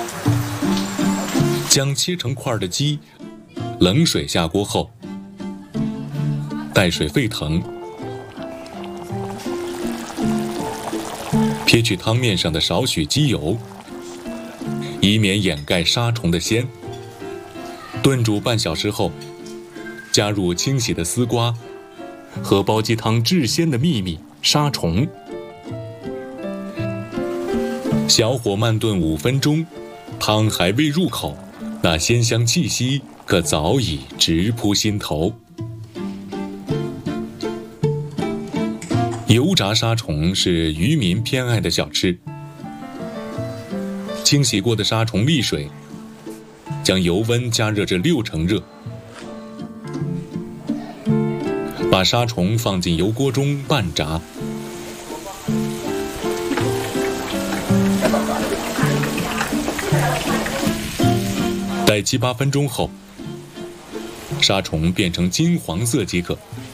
将切成块的鸡冷水下锅后，待水沸腾，撇去汤面上的少许鸡油，以免掩盖杀虫的鲜。炖煮半小时后，加入清洗的丝瓜和煲鸡汤制鲜的秘密杀虫，小火慢炖5分钟，汤还未入口，那鲜香气息可早已直扑心头。油炸杀虫是渔民偏爱的小吃。清洗过的杀虫沥水，将油温加热至60%热，把杀虫放进油锅中拌炸。待7、8分钟后，杀虫变成金黄色即可。